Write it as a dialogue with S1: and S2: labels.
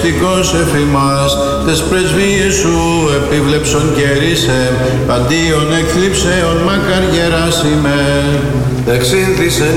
S1: μυστικός εφημάς, τες πρεσβείες σου επίβλεψον και ρίσε, παντίον εκλείψεων μακαριέρας ημέ.
S2: Εξήνθησε